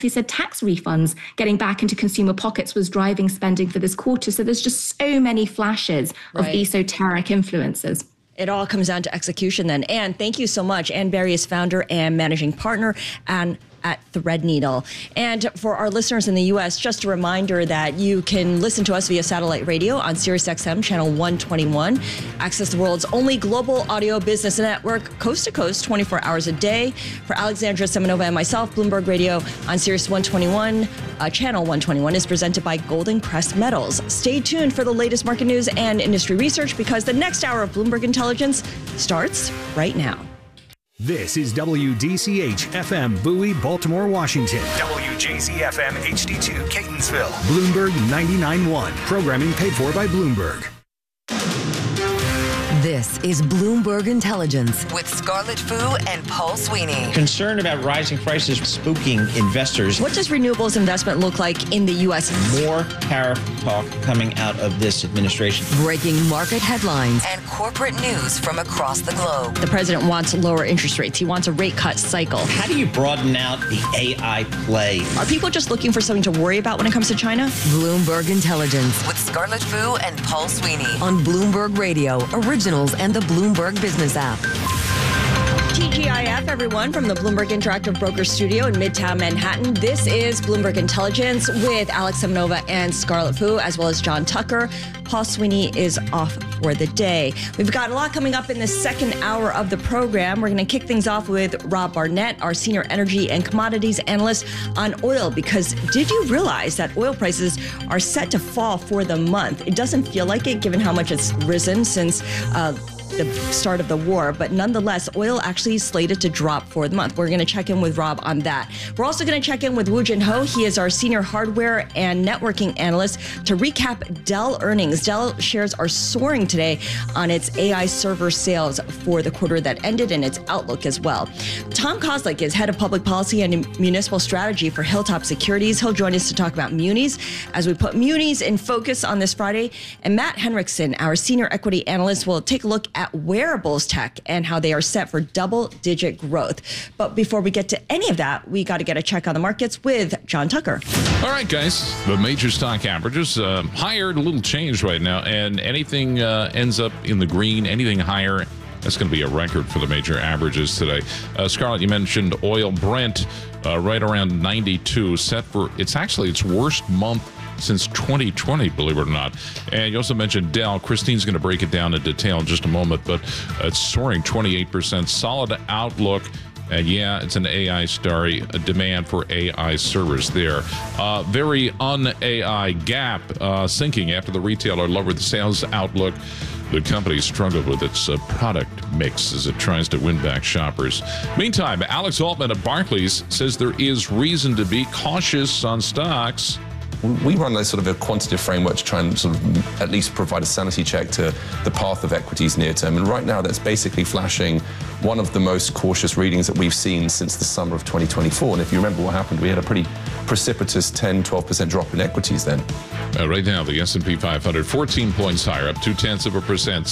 He said tax refunds getting back into consumer pockets was driving spending for this quarter. So there's just so many flashes of esoteric influences. It all comes down to execution then. Anne, thank you so much. Anne Berry is founder and managing partner and at Threadneedle. And for our listeners in the U.S., just a reminder that you can listen to us via satellite radio on SiriusXM channel 121. Access the world's only global audio business network, coast to coast, 24 hours a day. For Alexandra Semenova and myself, Bloomberg Radio on Sirius 121, channel 121 is presented by Golden Crest Metals. Stay tuned for the latest market news and industry research because the next hour of Bloomberg Intelligence starts right now. This is WDCH FM Bowie, Baltimore, Washington. WJZ FM HD2 Catonsville. Bloomberg 99.1. Programming paid for by Bloomberg. This is Bloomberg Intelligence with Scarlett Fu and Paul Sweeney. Concern about rising prices spooking investors. What does renewables investment look like in the U.S.? More tariff talk coming out of this administration. Breaking market headlines and corporate news from across the globe. The president wants lower interest rates. He wants a rate cut cycle. How do you broaden out the AI play? Are people just looking for something to worry about when it comes to China? Bloomberg Intelligence with Scarlett Fu and Paul Sweeney on Bloomberg Radio, Originals and the Bloomberg Business app. TGIF, everyone, from the Bloomberg Interactive Broker Studio in Midtown Manhattan. This is Bloomberg Intelligence with Alex Semenova and Scarlett Fu, as well as John Tucker. Paul Sweeney is off for the day. We've got a lot coming up in the second hour of the program. We're going to kick things off with Rob Barnett, our senior energy and commodities analyst on oil, because did you realize that oil prices are set to fall for the month? It doesn't feel like it, given how much it's risen since the start of the war, but nonetheless, oil actually is slated to drop for the month. We're going to check in with Rob on that. We're also going to check in with Woo Jin Ho. He is our senior hardware and networking analyst to recap Dell earnings. Dell shares are soaring today on its AI server sales for the quarter that ended and its outlook as well. Tom Kozlik is head of public policy and municipal strategy for Hilltop Securities. He'll join us to talk about munis as we put munis in focus on this Friday. And Matt Henriksen, our senior equity analyst, will take a look at wearables tech and how they are set for double-digit growth. But before we get to any of that, we got to get a check on the markets with John Tucker. All right, guys. The major stock averages higher, a little change right now, and anything ends up in the green, anything higher, that's going to be a record for the major averages today. Scarlett, you mentioned oil. Brent right around 92, set for it's its worst month since 2020, believe it or not. And you also mentioned Dell. Christine's going to break it down in detail in just a moment, but it's soaring 28%. Solid outlook. And yeah, it's an AI story, a demand for AI servers there. Very un-AI Gap sinking after the retailer lowered the sales outlook. The company struggled with its product mix as it tries to win back shoppers. Meantime, Alex Altman of Barclays says there is reason to be cautious on stocks. We run a sort of a quantitative framework to try and sort of at least provide a sanity check to the path of equities near term. And right now, that's basically flashing one of the most cautious readings that we've seen since the summer of 2024. And if you remember what happened, we had a pretty precipitous 10-12% drop in equities then. Right now, the S&P 500, 14 points higher, up 0.2%,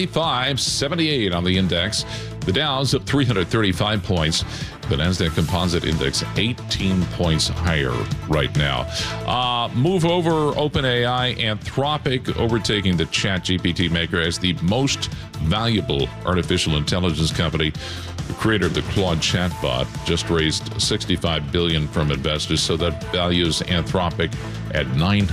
75.78 on the index. The Dow's up 335 points. The Nasdaq Composite Index 18 points higher right now. Move over, OpenAI, Anthropic overtaking the ChatGPT maker as the most valuable artificial intelligence company. The creator of the Claude chatbot just raised $65 billion from investors, so that values Anthropic at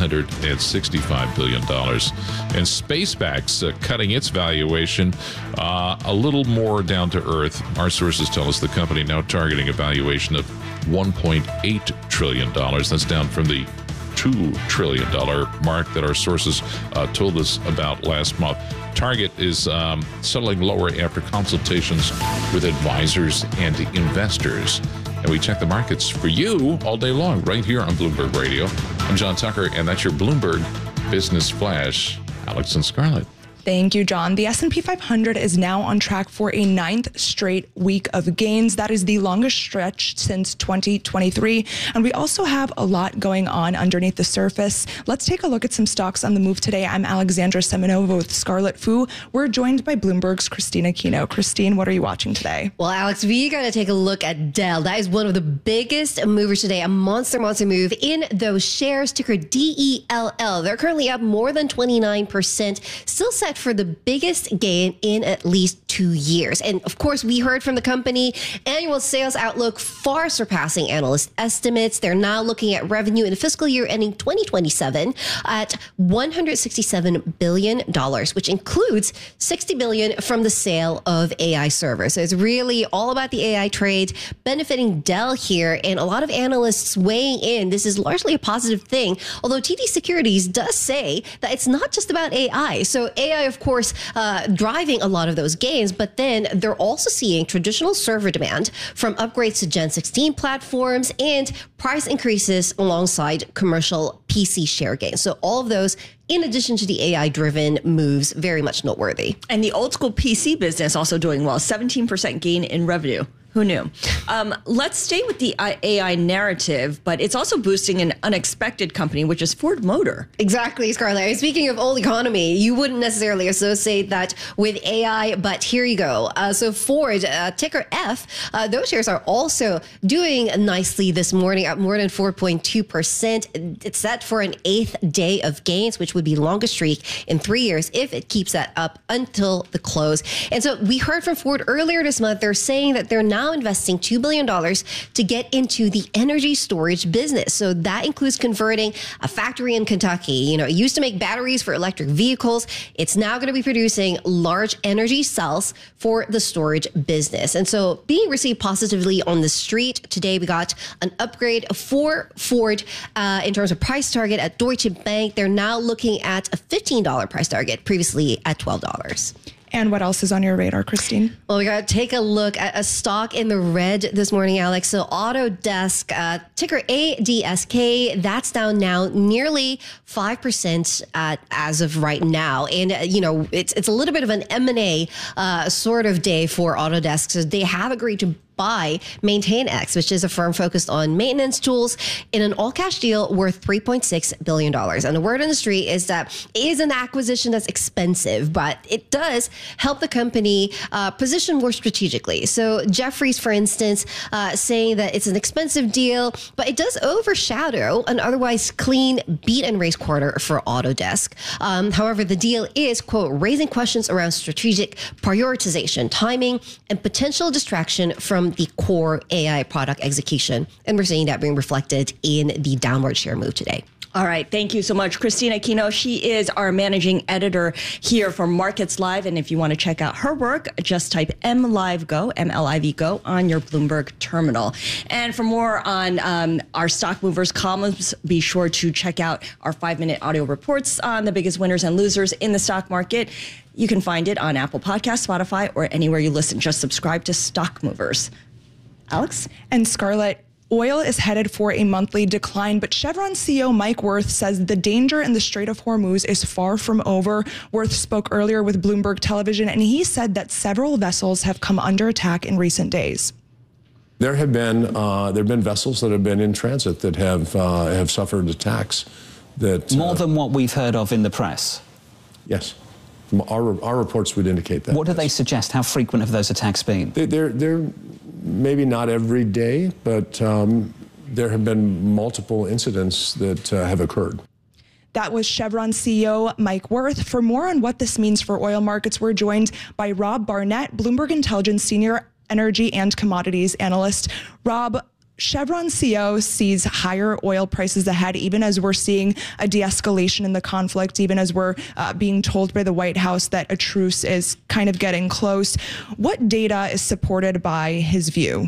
$965 billion. And SpaceX cutting its valuation a little more down to earth. Our sources tell us the company now targeting a valuation of $1.8 trillion. That's down from the $2 trillion mark that our sources told us about last month. Target is settling lower after consultations with advisors and investors. And we check the markets for you all day long right here on Bloomberg Radio. I'm John Tucker, and that's your Bloomberg Business Flash. Alex and Scarlett. Thank you, John. The S&P 500 is now on track for a 9th straight week of gains. That is the longest stretch since 2023. And we also have a lot going on underneath the surface. Let's take a look at some stocks on the move today. I'm Alexandra Semenova with Scarlet Fu. We're joined by Bloomberg's Christine Aquino. Christine, what are you watching today? Well, Alex, we got to take a look at Dell. That is one of the biggest movers today, a monster move in those shares, ticker DELL. They're currently up more than 29%, still set for the biggest gain in at least 2 years. And of course, we heard from the company, annual sales outlook far surpassing analyst estimates. They're now looking at revenue in the fiscal year ending 2027 at $167 billion, which includes $60 billion from the sale of AI servers. So it's really all about the AI trade benefiting Dell here, and a lot of analysts weighing in. This is largely a positive thing, although TD Securities does say that it's not just about AI. So AI, of course, driving a lot of those gains, but then they're also seeing traditional server demand from upgrades to Gen 16 platforms and price increases alongside commercial PC share gains. So all of those, in addition to the AI-driven moves, very much noteworthy. And the old school PC business also doing well, 17% gain in revenue. Who knew? Let's stay with the AI narrative, but it's also boosting an unexpected company, which is Ford Motor. Exactly, Scarlett. Speaking of old economy, you wouldn't necessarily associate that with AI, but here you go. So Ford, ticker F, those shares are also doing nicely this morning, up more than 4.2%. It's set for an 8th day of gains, which would be longest streak in 3 years if it keeps that up until the close. And so we heard from Ford earlier this month. They're saying that they're now investing $2 billion to get into the energy storage business. So that includes converting a factory in Kentucky. You know, it used to make batteries for electric vehicles. It's now going to be producing large energy cells for the storage business. And so being received positively on the street today, we got an upgrade for Ford in terms of price target at Deutsche Bank. They're now looking at a $15 price target, previously at $12. And what else is on your radar, Christine? Well, we got to take a look at a stock in the red this morning, Alex. So Autodesk, ticker ADSK, that's down now nearly 5% as of right now. And, you know, it's a little bit of an M&A sort of day for Autodesk. So they have agreed to buy MaintainX, which is a firm focused on maintenance tools, in an all-cash deal worth $3.6 billion. And the word on the street is that it is an acquisition that's expensive, but it does help the company position more strategically. So Jefferies, for instance, saying that it's an expensive deal, but it does overshadow an otherwise clean beat and raise quarter for Autodesk. However, the deal is, quote, raising questions around strategic prioritization, timing, and potential distraction from the core AI product execution. And we're seeing that being reflected in the downward share move today. All right. Thank you so much, Christine Aquino. She is our managing editor here for Markets Live. And if you want to check out her work, just type MLiveGo, MLIV Go, on your Bloomberg terminal. And for more on our stock movers columns, be sure to check out our 5-minute audio reports on the biggest winners and losers in the stock market. You can find it on Apple Podcasts, Spotify, or anywhere you listen. Just subscribe to Stock Movers. Alex? And Scarlett, oil is headed for a monthly decline, but Chevron CEO Mike Wirth says the danger in the Strait of Hormuz is far from over. Wirth spoke earlier with Bloomberg Television, and he said that several vessels have come under attack in recent days. There have been vessels that have been in transit that have suffered attacks. That more than what we've heard of in the press. Yes. Our reports would indicate that. What do they suggest? How frequent have those attacks been? They're maybe not every day, but there have been multiple incidents that have occurred. That was Chevron CEO Mike Wirth. For more on what this means for oil markets, we're joined by Rob Barnett, Bloomberg Intelligence Senior Energy and Commodities Analyst. Rob, Chevron CEO sees higher oil prices ahead, even as we're seeing a de-escalation in the conflict, even as we're being told by the White House that a truce is kind of getting close. What data is supported by his view?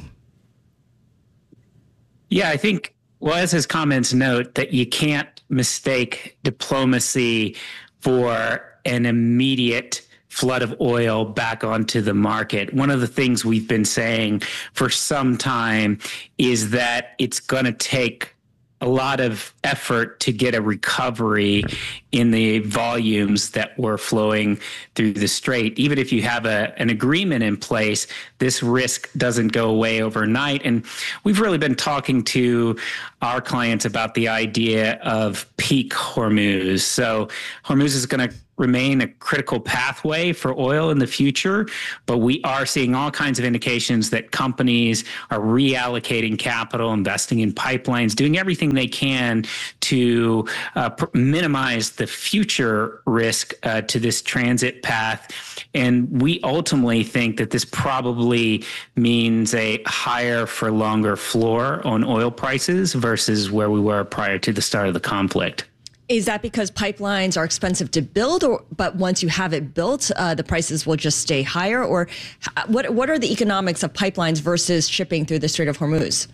Yeah, I think, well, as his comments note, that you can't mistake diplomacy for an immediate flood of oil back onto the market. One of the things we've been saying for some time is that it's going to take a lot of effort to get a recovery in the volumes that were flowing through the strait. Even if you have an agreement in place, this risk doesn't go away overnight. And we've really been talking to our clients about the idea of peak Hormuz. So Hormuz is going to remain a critical pathway for oil in the future, but we are seeing all kinds of indications that companies are reallocating capital, investing in pipelines, doing everything they can to minimize the future risk to this transit path. And we ultimately think that this probably means a higher for longer floor on oil prices versus where we were prior to the start of the conflict. Is that because pipelines are expensive to build, but once you have it built, the prices will just stay higher? Or what are the economics of pipelines versus shipping through the Strait of Hormuz?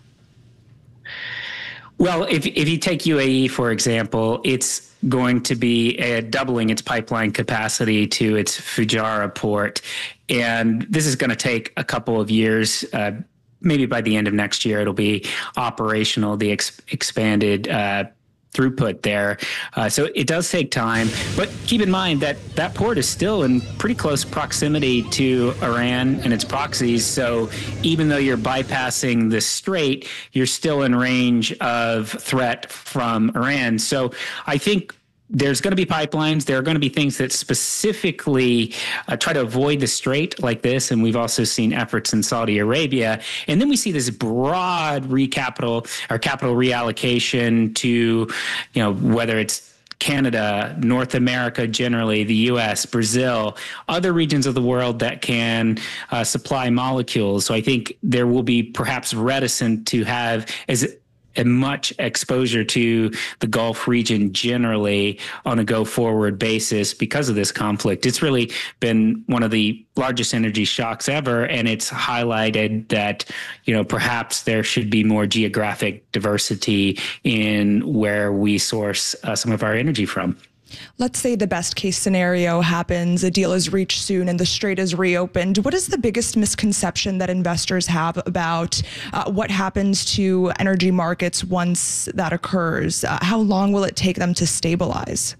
Well, if you take UAE, for example, it's going to be doubling its pipeline capacity to its Fujairah port. And this is going to take a couple of years. Maybe by the end of next year, it'll be operational, the expanded throughput there. So it does take time, but keep in mind that that port is still in pretty close proximity to Iran and its proxies. So even though you're bypassing the strait, you're still in range of threat from Iran. So I think there's going to be pipelines. There are going to be things that specifically try to avoid the strait like this. And we've also seen efforts in Saudi Arabia. And then we see this broad capital reallocation to, whether it's Canada, North America generally, the U.S., Brazil, other regions of the world that can supply molecules. So I think there will be perhaps reticent to have as much exposure to the Gulf region generally on a go-forward basis because of this conflict. It's really been one of the largest energy shocks ever, and it's highlighted that, perhaps there should be more geographic diversity in where we source some of our energy from. Let's say the best case scenario happens, a deal is reached soon and the strait is reopened. What is the biggest misconception that investors have about what happens to energy markets once that occurs? How long will it take them to stabilize?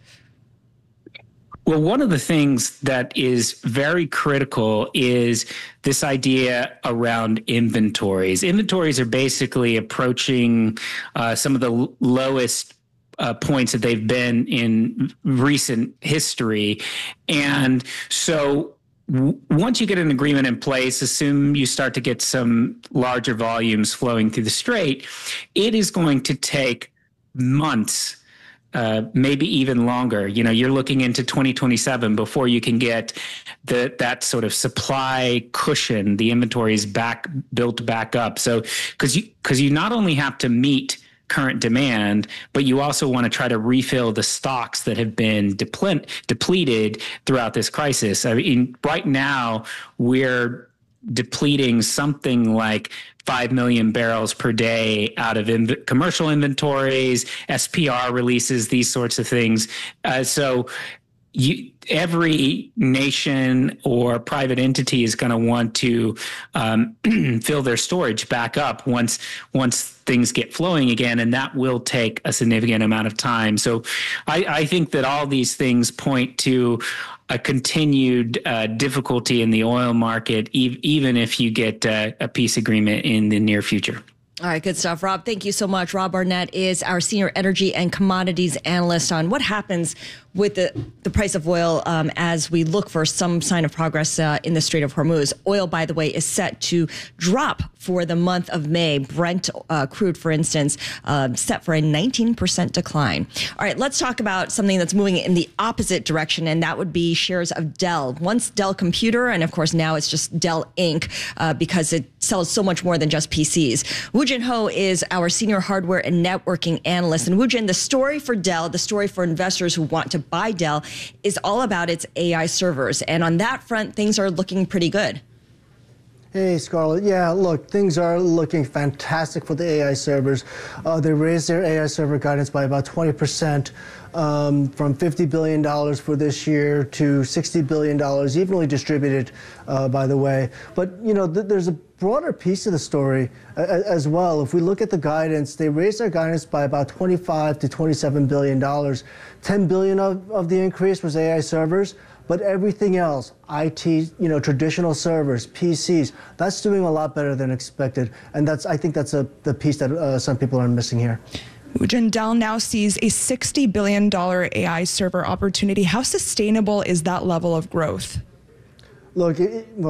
Well, one of the things that is very critical is this idea around inventories. Inventories are basically approaching some of the lowest points that they've been in recent history. And so once you get an agreement in place, assume you start to get some larger volumes flowing through the strait, it is going to take months, maybe even longer. You're looking into 2027 before you can get that sort of supply cushion, the inventories built back up. So because you not only have to meet current demand, but you also want to try to refill the stocks that have been depleted throughout this crisis. I mean, right now we're depleting something like 5 million barrels per day out of commercial inventories, SPR releases, these sorts of things. Every nation or private entity is going to want to fill their storage back up once things get flowing again, and that will take a significant amount of time. So I think that all these things point to a continued difficulty in the oil market, even if you get a peace agreement in the near future. All right, good stuff, Rob. Thank you so much. Rob Barnett is our senior energy and commodities analyst on what happens with the price of oil as we look for some sign of progress in the Strait of Hormuz. Oil, by the way, is set to drop for the month of May. Brent crude, for instance, set for a 19% decline. All right, let's talk about something that's moving in the opposite direction, and that would be shares of Dell. Once Dell Computer, and of course now it's just Dell Inc. Because it sells so much more than just PCs. Woo Jin Ho is our senior hardware and networking analyst. And Woo Jin, the story for Dell, the story for investors who want to buy Dell, is all about its AI servers. And on that front, things are looking pretty good. Hey, Scarlett. Yeah, look, things are looking fantastic for the AI servers. They raised their AI server guidance by about 20%, from $50 billion for this year to $60 billion, evenly distributed, by the way. But, you know, there's a broader piece of the story as well. If we look at the guidance, they raised their guidance by about $25 to $27 billion. $10 billion of the increase was AI servers. But everything else, IT, you know, traditional servers, PCs, that's doing a lot better than expected. And I think that's the piece that some people are missing here. Woo-Jin, Dell now sees a $60 billion AI server opportunity. How sustainable is that level of growth? Look,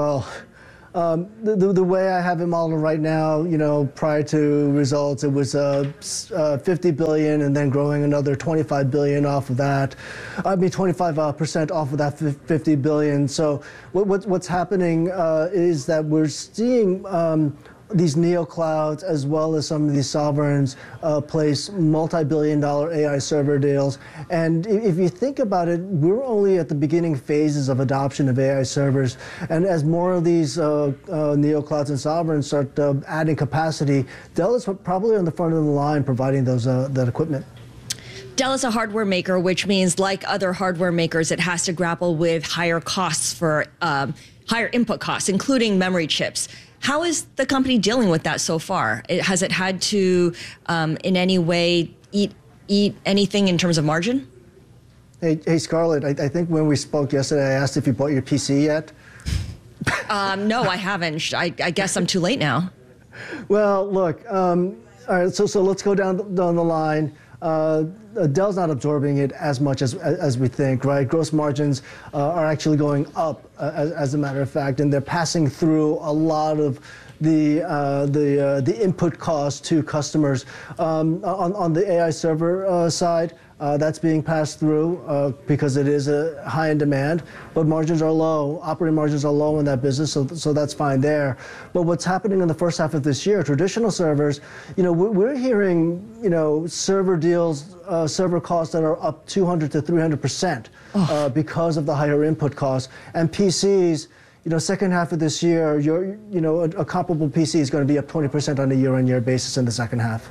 the way I have it modeled right now, you know, prior to results, it was 50 billion and then growing another 25 billion off of that. I mean, 25% off of that 50 billion. So what's happening is that we're seeing these neoclouds as well as some of these sovereigns place multi-billion-dollar AI server deals. And if you think about it, we're only at the beginning phases of adoption of AI servers. And as more of these neoclouds and sovereigns start adding capacity, Dell is probably on the front of the line providing that equipment. Dell is a hardware maker, which means like other hardware makers, it has to grapple with higher costs for higher input costs, including memory chips. How is the company dealing with that so far? Has it had to, in any way, eat anything in terms of margin? Hey, Scarlett, I think when we spoke yesterday, I asked if you bought your PC yet. No, I haven't. I guess I'm too late now. Well, look, all right, so let's go down the line. Dell's not absorbing it as much as we think, right? Gross margins are actually going up, as a matter of fact, and they're passing through a lot of the input costs to customers. On the AI server side, that's being passed through because it is a high in demand, but margins are low. Operating margins are low in that business, so that's fine there. But what's happening in the first half of this year, traditional servers, you know, we're hearing, you know, server deals, server costs that are up 200 to 300% because of the higher input costs. And PCs, you know, second half of this year, you know, a comparable PC is going to be up 20% on a year-on-year basis in the second half.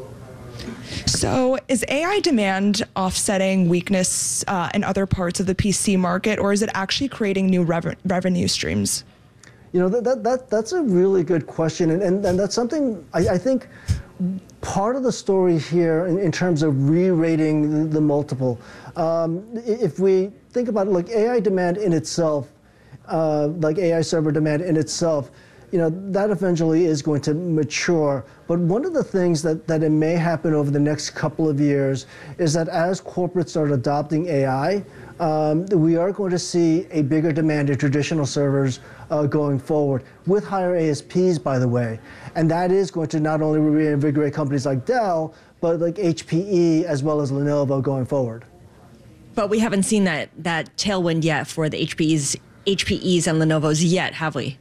So is AI demand offsetting weakness in other parts of the PC market, or is it actually creating new revenue streams? You know, that's a really good question. And that's something I think part of the story here in terms of re-rating the multiple. If we think about it, like AI demand in itself, like AI server demand in itself, you know, that eventually is going to mature. But one of the things that it may happen over the next couple of years is that as corporates start adopting AI, we are going to see a bigger demand in traditional servers going forward, with higher ASPs, by the way. And that is going to not only reinvigorate companies like Dell, but like HPE as well as Lenovo going forward. But we haven't seen that tailwind yet for the HPEs and Lenovos yet, have we?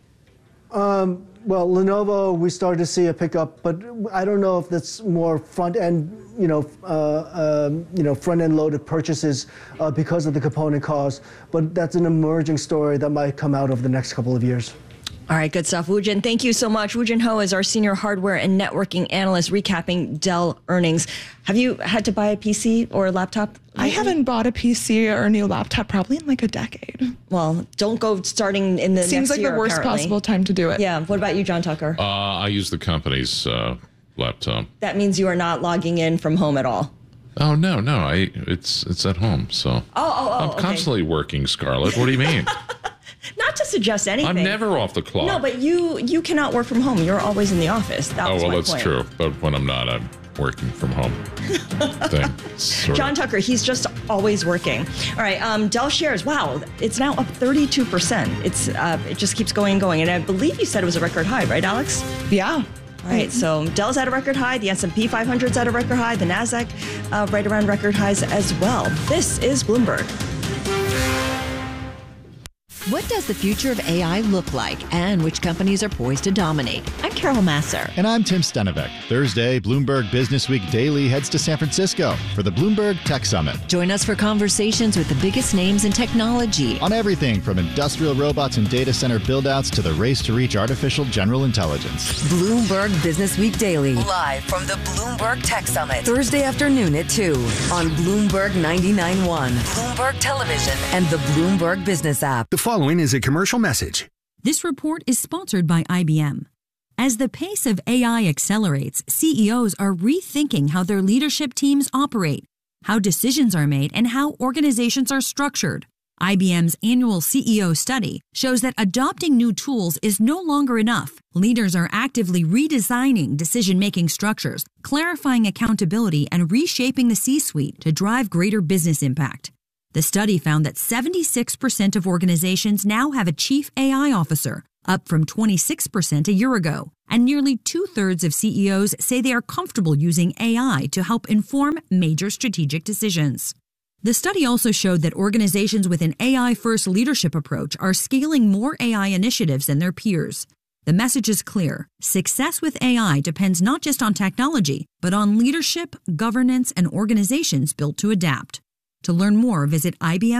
Well, Lenovo, we started to see a pickup, but I don't know if that's more front-end, front-end loaded purchases because of the component cost. But that's an emerging story that might come out over the next couple of years. All right, good stuff. Woo-Jin, thank you so much. Woo-Jin Ho is our senior hardware and networking analyst recapping Dell earnings. Have you had to buy a PC or a laptop? I haven't bought a PC or a new laptop probably in like a decade. Well, don't go starting in the next year, Seems like the worst possible time to do it. Yeah. What about you, John Tucker? I use the company's laptop. That means you are not logging in from home at all. Oh, no. It's at home, so. I'm constantly working, Scarlett. What do you mean? Not to suggest anything. I'm never off the clock. No, but you cannot work from home. You're always in the office. That's true. But when I'm not, I'm working from home. John Tucker, he's just always working. All right, Dell shares. Wow, it's now up 32%. It just keeps going and going. And I believe you said it was a record high, right, Alex? Yeah. All right, so Dell's at a record high. The S&P 500's at a record high. The NASDAQ right around record highs as well. This is Bloomberg. What does the future of AI look like, and which companies are poised to dominate? I'm Carol Masser. And I'm Tim Stenevec. Thursday, Bloomberg Business Week Daily heads to San Francisco for the Bloomberg Tech Summit. Join us for conversations with the biggest names in technology. On everything from industrial robots and data center buildouts to the race to reach artificial general intelligence. Bloomberg Business Week Daily. Live from the Bloomberg Tech Summit. Thursday afternoon at 2 on Bloomberg 99.1, Bloomberg Television, and the Bloomberg Business app. The following is a commercial message. This report is sponsored by IBM. As the pace of AI accelerates, CEOs are rethinking how their leadership teams operate, how decisions are made, and how organizations are structured. IBM's annual CEO study shows that adopting new tools is no longer enough. Leaders are actively redesigning decision-making structures, clarifying accountability, and reshaping the C-suite to drive greater business impact. The study found that 76% of organizations now have a chief AI officer, up from 26% a year ago. And nearly 2/3 of CEOs say they are comfortable using AI to help inform major strategic decisions. The study also showed that organizations with an AI-first leadership approach are scaling more AI initiatives than their peers. The message is clear. Success with AI depends not just on technology, but on leadership, governance, and organizations built to adapt. To learn more, visit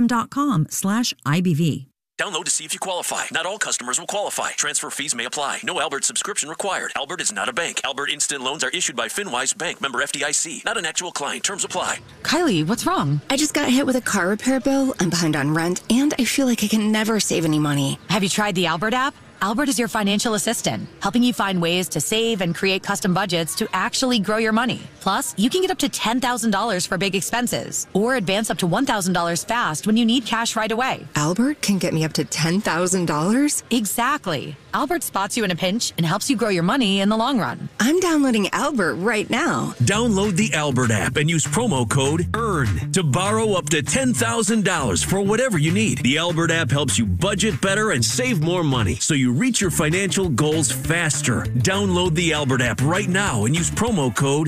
ibm.com/IBV. Download to see if you qualify. Not all customers will qualify. Transfer fees may apply. No Albert subscription required. Albert is not a bank. Albert Instant Loans are issued by FinWise Bank, member FDIC. Not an actual client. Terms apply. Kylie, what's wrong? I just got hit with a car repair bill. I'm behind on rent, and I feel like I can never save any money. Have you tried the Albert app? Albert is your financial assistant, helping you find ways to save and create custom budgets to actually grow your money. Plus, you can get up to $10,000 for big expenses or advance up to $1,000 fast when you need cash right away. Albert can get me up to $10,000? Exactly. Albert spots you in a pinch and helps you grow your money in the long run. I'm downloading Albert right now. Download the Albert app and use promo code EARN to borrow up to $10,000 for whatever you need. The Albert app helps you budget better and save more money, so you reach your financial goals faster. Download the Albert app right now and use promo code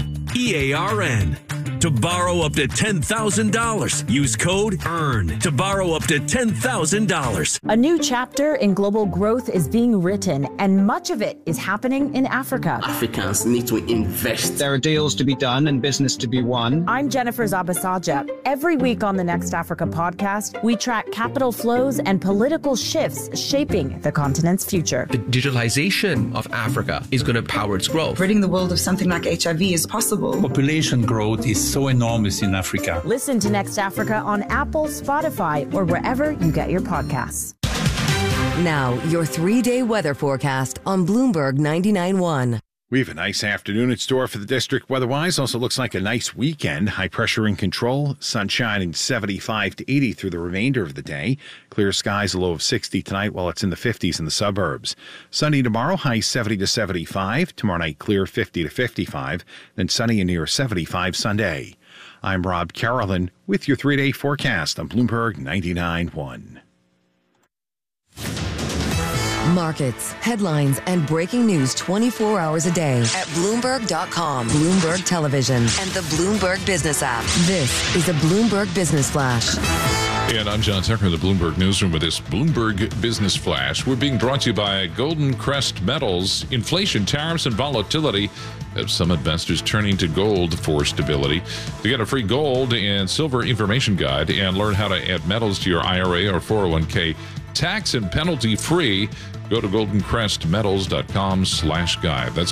EARN to borrow up to $10,000. Use code EARN to borrow up to $10,000. A new chapter in global growth is being written, and much of it is happening in Africa. Africans need to invest. There are deals to be done and business to be won. I'm Jennifer Zabasaja. Every week on the Next Africa podcast, we track capital flows and political shifts shaping the continent's future. The digitalization of Africa is going to power its growth. Ridding the world of something like HIV is possible. Population growth is so enormous in Africa. Listen to Next Africa on Apple, Spotify, or wherever you get your podcasts. Now, your 3-day weather forecast on Bloomberg 99.1. We have a nice afternoon in store for the district weather-wise. Also looks like a nice weekend. High pressure in control. Sunshine in 75 to 80 through the remainder of the day. Clear skies, a low of 60 tonight while it's in the 50s in the suburbs. Sunny tomorrow, high 70 to 75. Tomorrow night, clear 50 to 55. Then sunny and near 75 Sunday. I'm Rob Carolyn with your 3-day forecast on Bloomberg 99.1. Markets, headlines, and breaking news 24 hours a day at Bloomberg.com, Bloomberg Television, and the Bloomberg Business app. This is a Bloomberg Business Flash. And I'm John Tucker in the Bloomberg Newsroom with this Bloomberg Business Flash. We're being brought to you by Golden Crest Metals. Inflation, tariffs, and volatility have some investors turning to gold for stability. To get a free gold and silver information guide and learn how to add metals to your IRA or 401k tax and penalty free, go to goldencrestmetals.com/guide. That's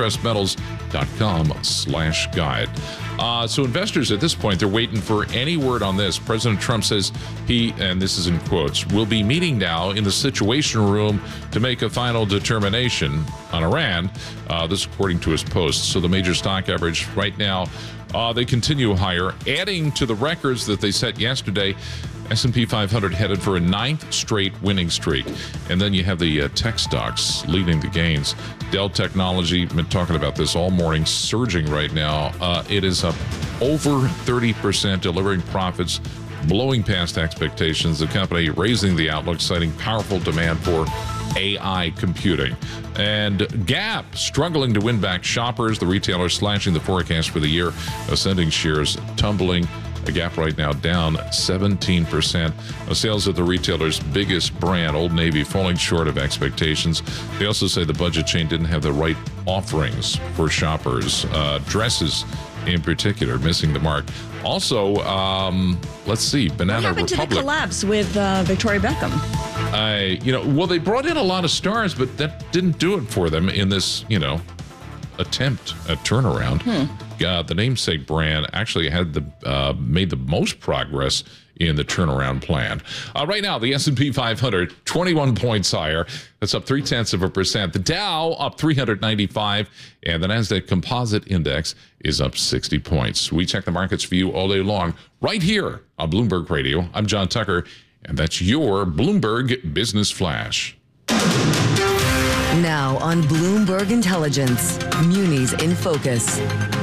goldencrestmetals.com/guide. So investors at this point, they're waiting for any word on this. President Trump says he, and this is in quotes, will be meeting now in the Situation Room to make a final determination on Iran. This according to his post. So the major stock average right now, they continue higher, adding to the records that they set yesterday. S&P 500 headed for a 9th straight winning streak. And then you have the tech stocks leading the gains. Dell Technology, been talking about this all morning, surging right now. It is up over 30%, delivering profits, blowing past expectations. The company raising the outlook, citing powerful demand for AI computing. And Gap struggling to win back shoppers. The retailer slashing the forecast for the year, ascending shares tumbling Gap right now down 17%. Sales of the retailer's biggest brand, Old Navy, falling short of expectations. They also say the budget chain didn't have the right offerings for shoppers. Dresses in particular missing the mark. Also, let's see, Banana What happened Republic. to the collabs with Victoria Beckham? Well, they brought in a lot of stars, but that didn't do it for them in this, attempt at turnaround. The namesake brand actually had made the most progress in the turnaround plan. Right now, the S&P 500, 21 points higher. That's up 0.3%. The Dow up 395, and the Nasdaq Composite Index is up 60 points. We check the markets for you all day long, right here on Bloomberg Radio. I'm John Tucker, and that's your Bloomberg Business Flash. Now on Bloomberg Intelligence, Munis in Focus.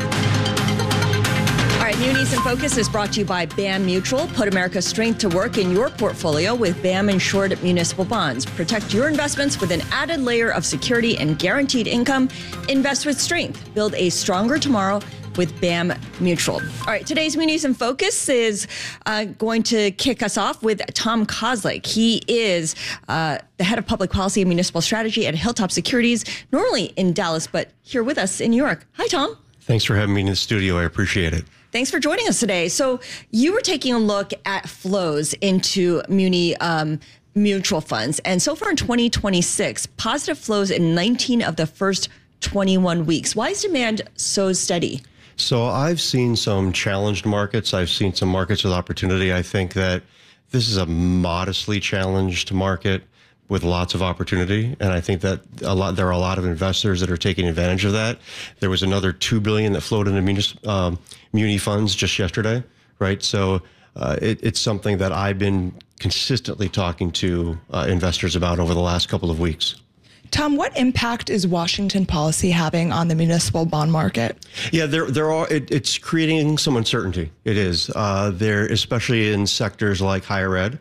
All right, Munis in Focus is brought to you by BAM Mutual. Put America's strength to work in your portfolio with BAM Insured Municipal Bonds. Protect your investments with an added layer of security and guaranteed income. Invest with strength. Build a stronger tomorrow with BAM Mutual. All right, today's Munis in Focus is going to kick us off with Tom Kozlik. He is the head of public policy and municipal strategy at Hilltop Securities, normally in Dallas, but here with us in New York. Hi, Tom. Thanks for having me in the studio. I appreciate it. Thanks for joining us today. So you were taking a look at flows into muni mutual funds. And so far in 2026, positive flows in 19 of the first 21 weeks. Why is demand so steady? So I've seen some challenged markets. I've seen some markets with opportunity. I think that this is a modestly challenged market with lots of opportunity. And I think that there are a lot of investors that are taking advantage of that. There was another $2 billion that flowed into muni funds just yesterday, right? So it's something that I've been consistently talking to investors about over the last couple of weeks. Tom, what impact is Washington policy having on the municipal bond market? Yeah, it's creating some uncertainty. It is there, especially in sectors like higher ed.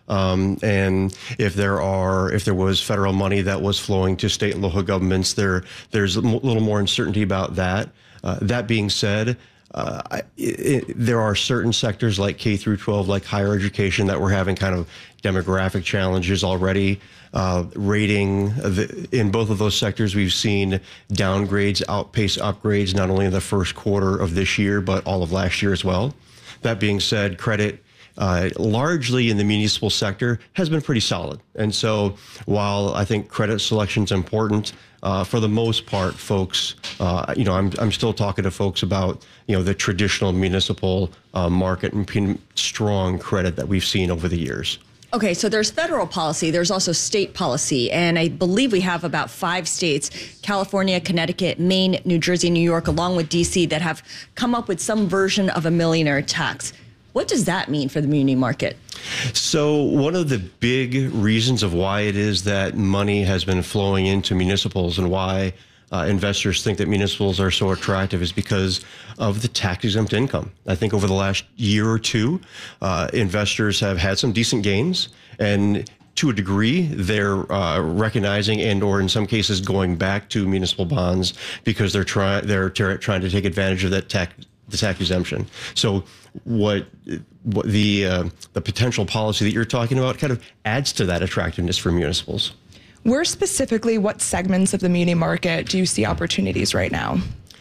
And if there was federal money that was flowing to state and local governments, there's a little more uncertainty about that. That being said, there are certain sectors like K through 12, like higher education, that we're having kind of demographic challenges already. Rating in both of those sectors, we've seen downgrades outpace upgrades, not only in the first quarter of this year, but all of last year as well. That being said, credit largely in the municipal sector has been pretty solid. And so while I think credit selection is important, for the most part, folks, I'm still talking to folks about, the traditional municipal market and strong credit that we've seen over the years. Okay, so there's federal policy, there's also state policy, and I believe we have about 5 states, California, Connecticut, Maine, New Jersey, New York, along with DC, that have come up with some version of a millionaire tax. What does that mean for the muni market? So one of the big reasons of why it is that money has been flowing into municipals and why investors think that municipals are so attractive is because of the tax-exempt income. I think over the last year or two, investors have had some decent gains, and to a degree, they're recognizing and, or in some cases, going back to municipal bonds because they're trying to take advantage of that the tax exemption. So what the potential policy that you're talking about kind of adds to that attractiveness for municipals. Where specifically, what segments of the muni market do you see opportunities right now?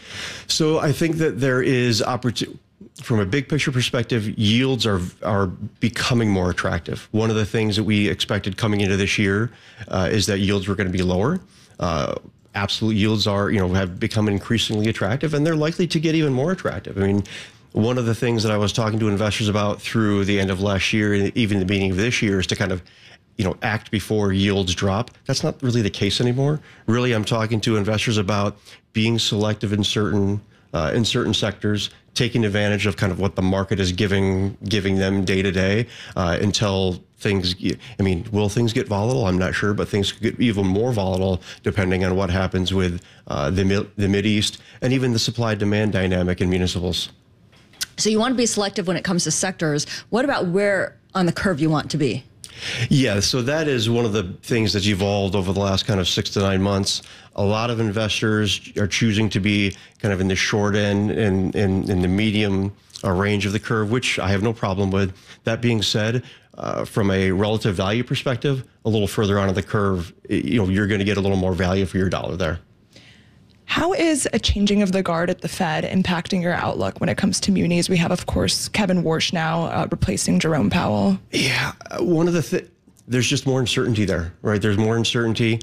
So I think that there is opportunity. From a big picture perspective, yields are becoming more attractive. One of the things that we expected coming into this year is that yields were going to be lower. Absolute yields have become increasingly attractive, and they're likely to get even more attractive. I mean, one of the things that I was talking to investors about through the end of last year and even the beginning of this year is to kind of act before yields drop. That's not really the case anymore. Really, I'm talking to investors about being selective in certain sectors, taking advantage of kind of what the market is giving them day to day until things. I mean, will things get volatile? I'm not sure, but things could get even more volatile depending on what happens with the Mideast and even the supply-demand dynamic in municipals. So you want to be selective when it comes to sectors. What about where on the curve you want to be? Yeah, so that is one of the things that's evolved over the last kind of 6 to 9 months. A lot of investors are choosing to be kind of in the short end and in the medium range of the curve, which I have no problem with. That being said, from a relative value perspective, a little further on the curve, you're going to get a little more value for your dollar there. How is a changing of the guard at the Fed impacting your outlook when it comes to munis? We have, of course, Kevin Warsh now replacing Jerome Powell. Yeah, one of the there's just more uncertainty there, right? There's more uncertainty.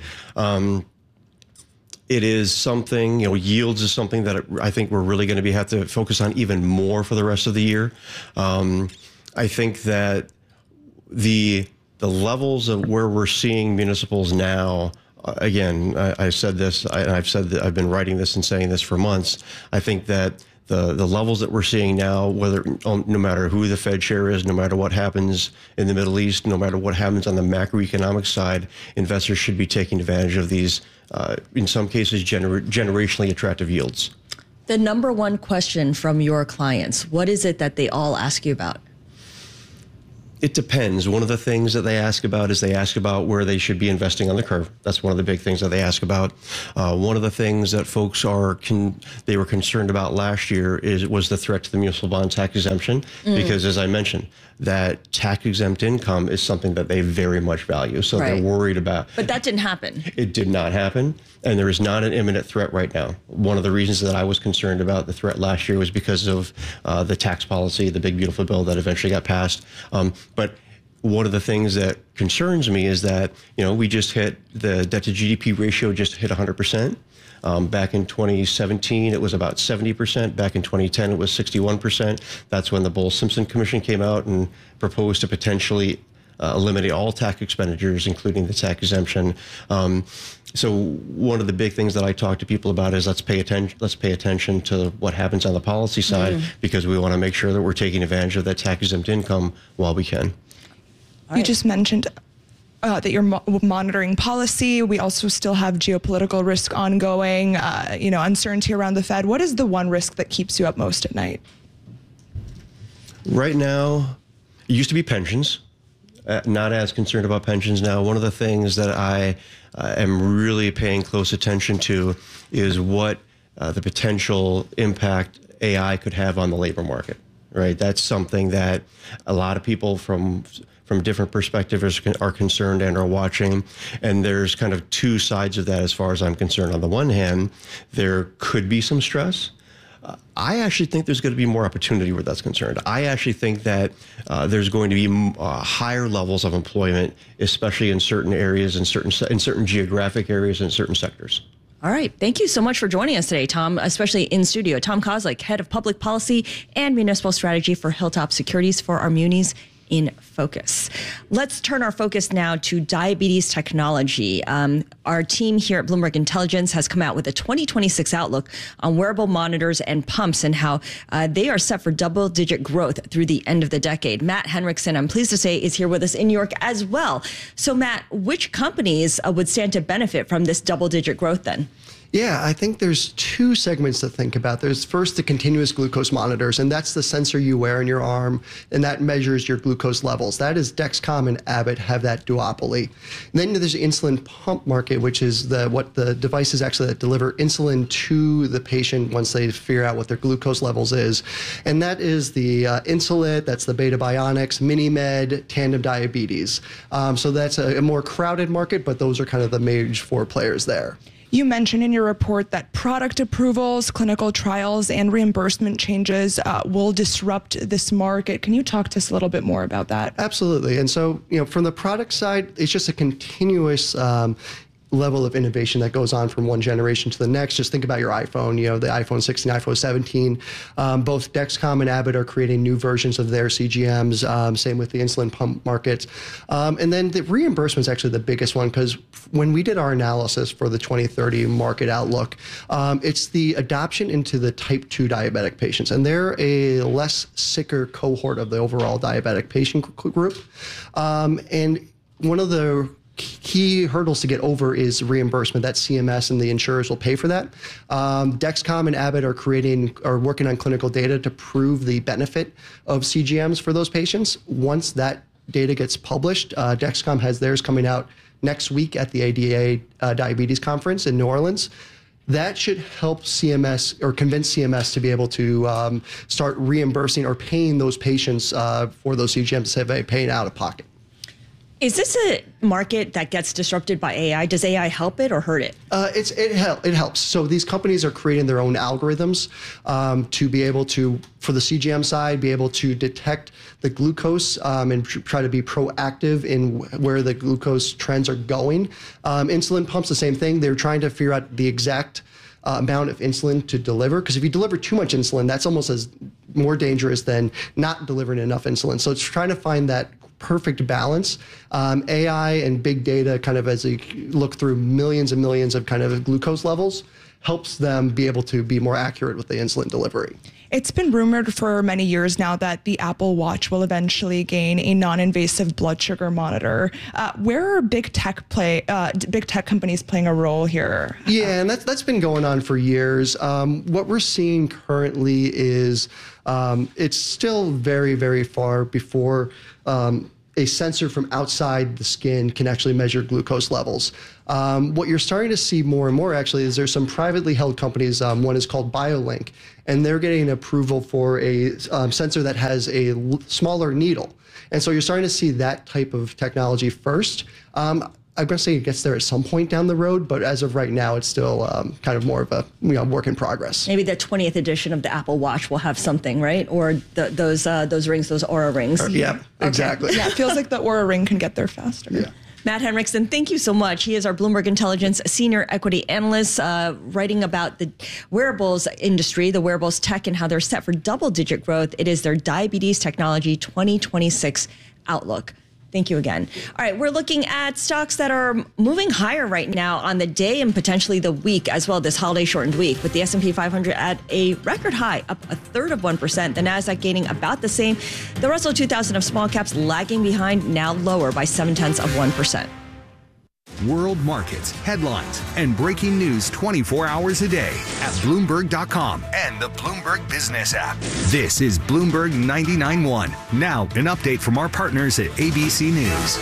It is something, yields is something that I think we're really going to have to focus on even more for the rest of the year. I think that the levels of where we're seeing municipals now, again, I said this, and I've said that I've been writing this and saying this for months. I think that the levels that we're seeing now, no matter who the Fed chair is, no matter what happens in the Middle East, no matter what happens on the macroeconomic side, investors should be taking advantage of these, in some cases, generationally attractive yields. The number one question from your clients, what is it that they all ask you about? It depends. One of the things that they ask about is they ask about where they should be investing on the curve. That's one of the big things that they ask about. One of the things that folks they were concerned about last year was the threat to the municipal bond tax exemption, because as I mentioned, that tax exempt income is something that they very much value. So they're worried about. But that didn't happen. It did not happen. And there is not an imminent threat right now. One of the reasons that I was concerned about the threat last year was because of the tax policy, the big beautiful bill that eventually got passed. But one of the things that concerns me is that, we just hit the debt to GDP ratio just hit 100%. Back in 2017, it was about 70%. Back in 2010, it was 61%. That's when the Bowles-Simpson Commission came out and proposed to potentially eliminate all tax expenditures, including the tax exemption. So one of the big things that I talk to people about is let's pay attention to what happens on the policy side, because we want to make sure that we're taking advantage of that tax exempt income while we can. You just mentioned that you're monitoring policy. We also still have geopolitical risk ongoing, uncertainty around the Fed. What is the one risk that keeps you up most at night? Right now, it used to be pensions. Not as concerned about pensions now. One of the things that I am really paying close attention to is what the potential impact AI could have on the labor market, right? That's something that a lot of people from different perspectives are concerned and are watching. And there's kind of two sides of that as far as I'm concerned. On the one hand, there could be some stress. I actually think there's going to be more opportunity where that's concerned. I actually think that there's going to be higher levels of employment, especially in certain areas, in certain geographic areas, and certain sectors. All right. Thank you so much for joining us today, Tom, especially in studio. Tom Kozlik, Head of Public Policy and Municipal Strategy for Hilltop Securities for our Munis in Focus. Let's turn our focus now to diabetes technology. Our team here at Bloomberg Intelligence has come out with a 2026 outlook on wearable monitors and pumps and how they are set for double-digit growth through the end of the decade. Matt Henriksen, I'm pleased to say, is here with us in New York as well. So Matt, which companies would stand to benefit from this double-digit growth then? Yeah, I think there's two segments to think about. There's first the continuous glucose monitors, and that's the sensor you wear in your arm, and that measures your glucose levels. That is Dexcom and Abbott have that duopoly. And then there's the insulin pump market, which is what the devices actually that deliver insulin to the patient once they figure out what their glucose levels is. And that is the Insulet, that's the Beta Bionics, MiniMed, Tandem Diabetes. So that's a more crowded market, but those are kind of the major four players there. You mentioned in your report that product approvals, clinical trials, and reimbursement changes will disrupt this market. Can you talk to us a little bit more about that? Absolutely. And so, from the product side, it's just a continuous level of innovation that goes on from one generation to the next. Just think about your iPhone, the iPhone 16, iPhone 17. Both Dexcom and Abbott are creating new versions of their CGMs, same with the insulin pump market. And then the reimbursement is actually the biggest one, because when we did our analysis for the 2030 market outlook, it's the adoption into the type 2 diabetic patients. And they're a less sicker cohort of the overall diabetic patient group. And one of the key hurdles to get over is reimbursement. That CMS and the insurers will pay for that. Dexcom and Abbott are working on clinical data to prove the benefit of CGMs for those patients. Once that data gets published, Dexcom has theirs coming out next week at the ADA Diabetes Conference in New Orleans. that should help CMS or convince CMS to be able to start reimbursing or paying those patients for those CGMs instead of paying out of pocket. Is this a market that gets disrupted by AI? Does AI help it or hurt it? It helps. So these companies are creating their own algorithms to be able to, for the CGM side, be able to detect the glucose and try to be proactive in where the glucose trends are going. Insulin pumps, the same thing. They're trying to figure out the exact amount of insulin to deliver, because if you deliver too much insulin, that's almost as more dangerous than not delivering enough insulin. So it's trying to find that perfect balance. AI and big data, kind of as they look through millions and millions of kind of glucose levels, helps them be able to be more accurate with the insulin delivery. It's been rumored for many years now that the Apple Watch will eventually gain a non-invasive blood sugar monitor. Where are big tech companies playing a role here? Yeah, and that's been going on for years. What we're seeing currently is it's still very, very far before a sensor from outside the skin can actually measure glucose levels. What you're starting to see more and more actually is there's some privately held companies. One is called BioLink, and they're getting approval for a sensor that has a smaller needle. And so you're starting to see that type of technology first. I'm going to say it gets there at some point down the road, but as of right now, it's still kind of more of a work in progress. Maybe the 20th edition of the Apple Watch will have something, right? Or those rings, those Aura rings. Yeah, exactly. Yeah, it feels like the Aura ring can get there faster. Yeah. Matt Henriksen, thank you so much. He is our Bloomberg Intelligence senior equity analyst, writing about the wearables industry, the wearables tech, and how they're set for double-digit growth. It is their Diabetes Technology 2026 outlook. Thank you again. All right, we're looking at stocks that are moving higher right now on the day and potentially the week as well, this holiday shortened week, with the S&P 500 at a record high, up 1/3%. The Nasdaq gaining about the same. The Russell 2000 of small caps lagging behind, now lower by 0.7%. World markets, headlines, and breaking news 24 hours a day at Bloomberg.com and the Bloomberg Business app. This is Bloomberg 99.1. Now, an update from our partners at ABC News.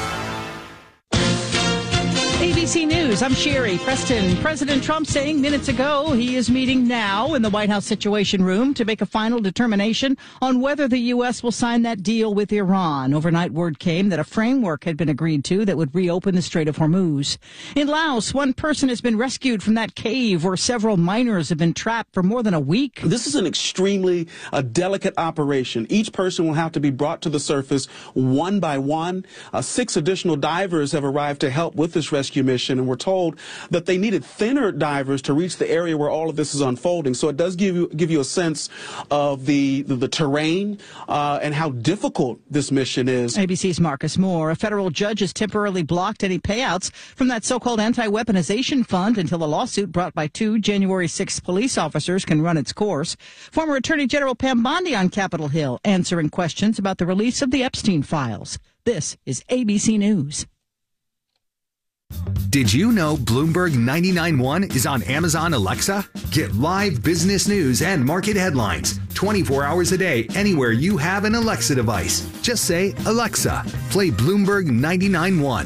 ABC News, I'm Sherry Preston. President Trump saying minutes ago he is meeting now in the White House Situation Room to make a final determination on whether the U.S. will sign that deal with Iran. Overnight word came that a framework had been agreed to that would reopen the Strait of Hormuz. In Laos, one person has been rescued from that cave where several miners have been trapped for more than a week. This is an extremely delicate operation. Each person will have to be brought to the surface one by one. 6 additional divers have arrived to help with this rescue mission, and we're told that they needed thinner divers to reach the area where all of this is unfolding. So it does give you a sense of the terrain and how difficult this mission is. ABC's Marcus Moore. A federal judge has temporarily blocked any payouts from that so-called anti-weaponization fund until a lawsuit brought by 2 January 6th police officers can run its course. Former Attorney General Pam Bondi on Capitol Hill answering questions about the release of the Epstein files. This is ABC News. Did you know Bloomberg 99.1 is on Amazon Alexa? Get live business news and market headlines 24 hours a day anywhere you have an Alexa device. Just say, Alexa, play Bloomberg 99.1.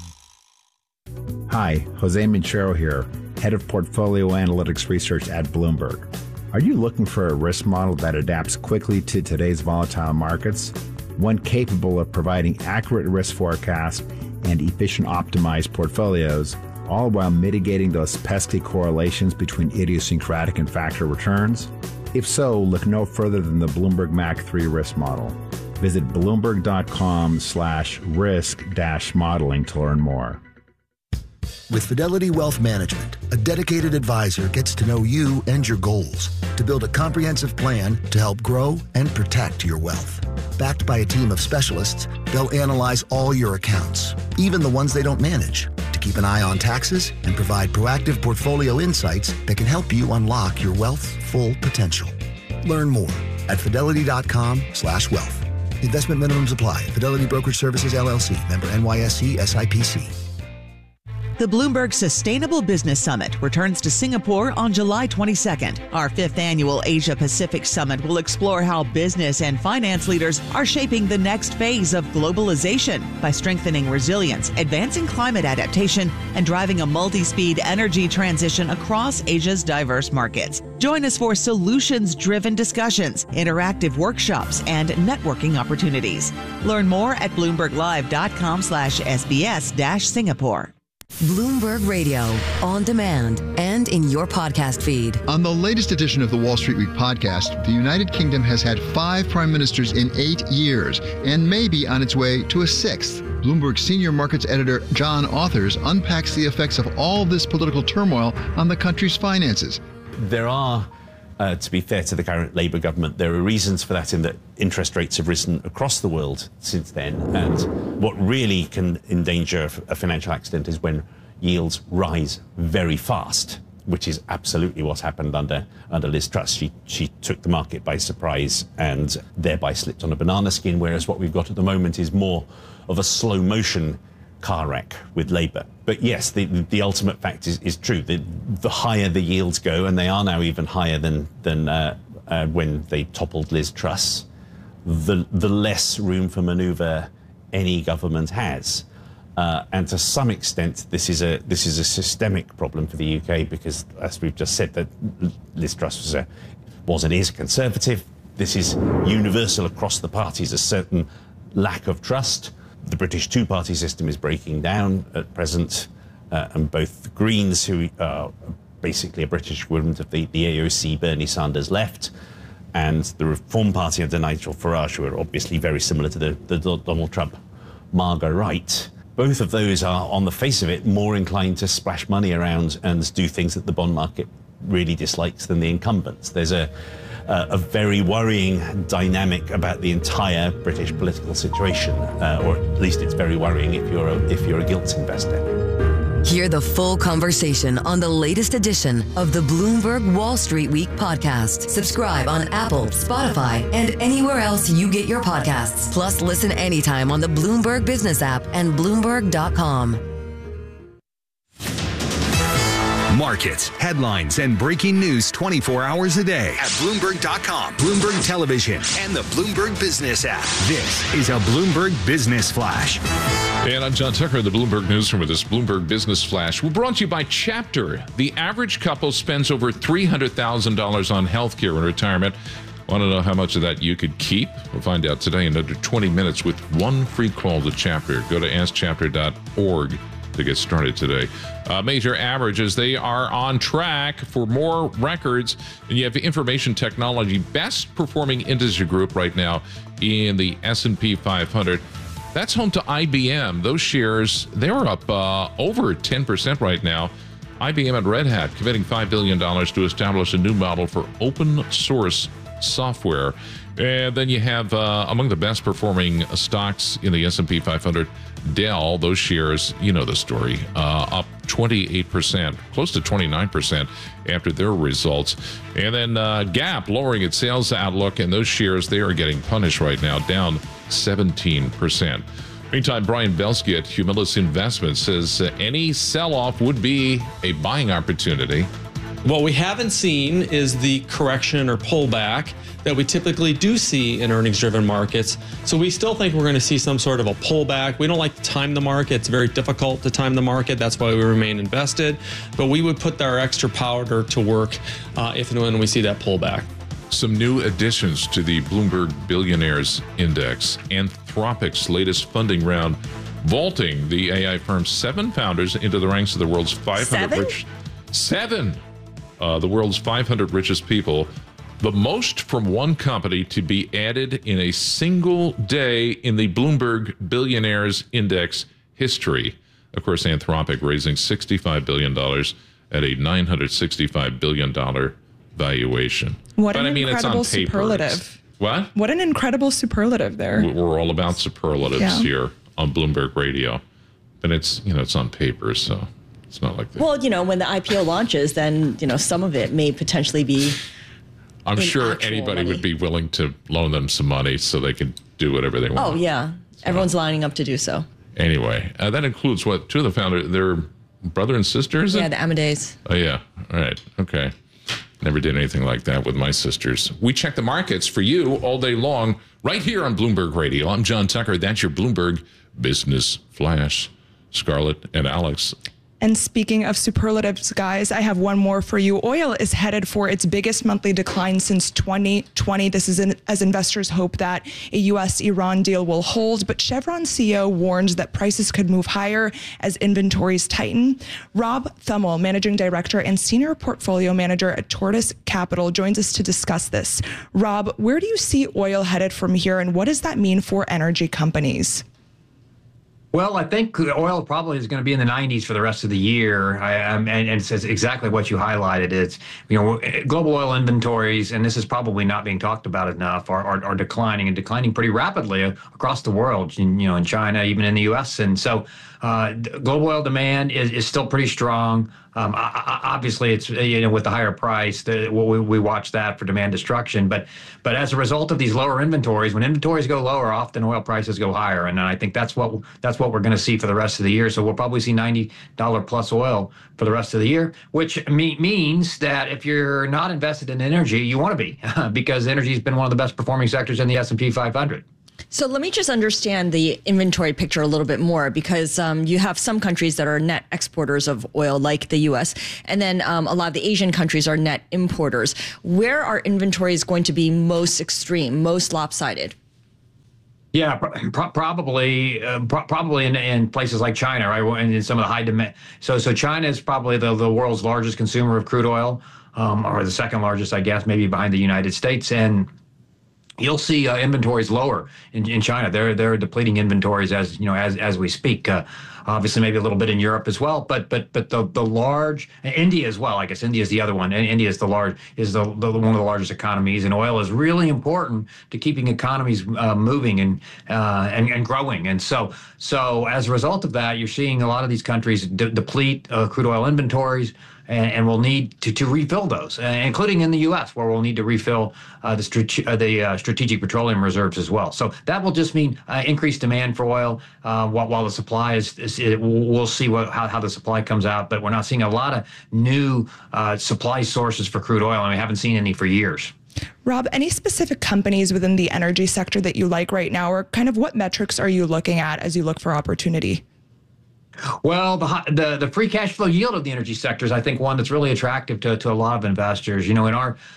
Hi, Jose Minchero here, Head of Portfolio Analytics Research at Bloomberg. Are you looking for a risk model that adapts quickly to today's volatile markets? One capable of providing accurate risk forecasts and efficient optimized portfolios, all while mitigating those pesky correlations between idiosyncratic and factor returns? If so, look no further than the Bloomberg Mac 3 risk model. Visit Bloomberg.com/risk-modeling to learn more. With Fidelity Wealth Management, a dedicated advisor gets to know you and your goals to build a comprehensive plan to help grow and protect your wealth. Backed by a team of specialists, they'll analyze all your accounts, even the ones they don't manage, to keep an eye on taxes and provide proactive portfolio insights that can help you unlock your wealth's full potential. Learn more at Fidelity.com/wealth. Investment minimums apply. Fidelity Brokerage Services, LLC. Member NYSE SIPC. The Bloomberg Sustainable Business Summit returns to Singapore on July 22nd. Our 5th annual Asia Pacific Summit will explore how business and finance leaders are shaping the next phase of globalization by strengthening resilience, advancing climate adaptation, and driving a multi-speed energy transition across Asia's diverse markets. Join us for solutions-driven discussions, interactive workshops, and networking opportunities. Learn more at bloomberglive.com/SBS-Singapore. Bloomberg Radio, on demand and in your podcast feed. On the latest edition of the Wall Street Week podcast, the United Kingdom has had 5 prime ministers in 8 years and may be on its way to a 6th. Bloomberg senior markets editor John Authers unpacks the effects of all this political turmoil on the country's finances. There are, to be fair to the current Labour government, there are reasons for that in that interest rates have risen across the world since then. And what really can endanger a financial accident is when yields rise very fast, which is absolutely what happened under Liz Truss. She took the market by surprise and thereby slipped on a banana skin, whereas what we've got at the moment is more of a slow motion car wreck with Labour. But yes, the ultimate fact is true. The higher the yields go, and they are now even higher than when they toppled Liz Truss, the less room for manoeuvre any government has. And to some extent, this is a systemic problem for the UK because, as we've just said, that Liz Truss was and is conservative. This is universal across the parties, a certain lack of trust. The British two-party system is breaking down at present, and both the Greens, who are basically a British equivalent of the AOC, Bernie Sanders left, and the Reform Party under Nigel Farage, who are obviously very similar to the Donald Trump MAGA right. Both of those are, on the face of it, more inclined to splash money around and do things that the bond market really dislikes than the incumbents. There's a very worrying dynamic about the entire British political situation, or at least it's very worrying if you're a gilts investor. Hear the full conversation on the latest edition of the Bloomberg Wall Street Week podcast. Subscribe on Apple, Spotify, and anywhere else you get your podcasts. Plus, listen anytime on the Bloomberg Business app and Bloomberg.com. Markets, headlines, and breaking news 24 hours a day at Bloomberg.com, Bloomberg Television, and the Bloomberg Business app. This is a Bloomberg Business Flash. And I'm John Tucker, the Bloomberg Newsroom with this Bloomberg Business Flash. We're brought to you by Chapter. The average couple spends over $300,000 on healthcare and retirement. Want to know how much of that you could keep? We'll find out today in under 20 minutes with one free call to Chapter. Go to askchapter.org to get started today. Major averages, they are on track for more records. And you have the information technology best performing industry group right now in the S&P 500. That's home to IBM. Those shares, they're up over 10% right now. IBM and Red Hat committing $5 billion to establish a new model for open source software. And then you have among the best performing stocks in the S&P 500, Dell, those shares, you know the story, up 28%, close to 29% after their results. And then Gap lowering its sales outlook, and those shares, they are getting punished right now, down 17%. Meantime, Brian Belsky at Humilus Investments says any sell-off would be a buying opportunity. What we haven't seen is the correction or pullback that we typically do see in earnings-driven markets. So we still think we're going to see some sort of a pullback. We don't like to time the market. It's very difficult to time the market. That's why we remain invested. But we would put our extra powder to work if and when we see that pullback. Some new additions to the Bloomberg Billionaires Index. Anthropic's latest funding round, vaulting the AI firm's 7 founders into the ranks of the world's 500 the world's 500 richest people. The most from one company to be added in a single day in the Bloomberg Billionaires Index history. Of course, Anthropic raising $65 billion at a $965 billion valuation. What an incredible superlative. What? What an incredible superlative there. We're all about superlatives here on Bloomberg Radio. But it's, it's on paper, so it's not like that. Well, when the IPO launches, then, some of it may potentially be I'm sure anybody would be willing to loan them some money so they can do whatever they want. Oh, yeah. Everyone's lining up to do so. Anyway, that includes two of the founders. brother and sister, is it? Yeah, the Amadeus. Oh, yeah. All right. Okay. Never did anything like that with my sisters. We check the markets for you all day long right here on Bloomberg Radio. I'm John Tucker. That's your Bloomberg Business Flash. Scarlett and Alex. And speaking of superlatives, guys, I have one more for you. Oil is headed for its biggest monthly decline since 2020. This is as investors hope that a U.S.-Iran deal will hold. But Chevron CEO warns that prices could move higher as inventories tighten. Rob Thummel, Managing Director and Senior Portfolio Manager at Tortoise Capital, joins us to discuss this. Rob, where do you see oil headed from here, and what does that mean for energy companies? Well, I think oil probably is going to be in the 90s for the rest of the year, and it says exactly what you highlighted. It's, global oil inventories, and this is probably not being talked about enough, are declining and declining pretty rapidly across the world. In China, even in the U.S. And so, global oil demand is still pretty strong. Obviously, it's with the higher price, we watch that for demand destruction. But as a result of these lower inventories, when inventories go lower, often oil prices go higher, and I think that's what we're going to see for the rest of the year. So we'll probably see $90 plus oil for the rest of the year, which means that if you're not invested in energy, you want to be, because energy has been one of the best performing sectors in the S&P 500. So let me just understand the inventory picture a little bit more, because you have some countries that are net exporters of oil, like the U.S., and then a lot of the Asian countries are net importers. Where are inventories going to be most extreme, most lopsided? Yeah, probably in places like China, right? And in some of the high demand. So China is probably the world's largest consumer of crude oil, or the second largest, I guess, maybe behind the United States. And you'll see inventories lower in China. They're depleting inventories as we speak. Obviously, maybe a little bit in Europe as well, but the large, India as well. I guess India is the other one. And India is one of the largest economies, and oil is really important to keeping economies moving and growing. And so as a result of that, you're seeing a lot of these countries deplete crude oil inventories. And we'll need to refill those, including in the U.S., where we'll need to refill the strategic petroleum reserves as well. So that will just mean increased demand for oil, while the supply we'll see how the supply comes out. But we're not seeing a lot of new supply sources for crude oil, and we haven't seen any for years. Rob, any specific companies within the energy sector that you like right now, or kind of what metrics are you looking at as you look for opportunity? Well, the free cash flow yield of the energy sector is, I think, one that's really attractive to a lot of investors. In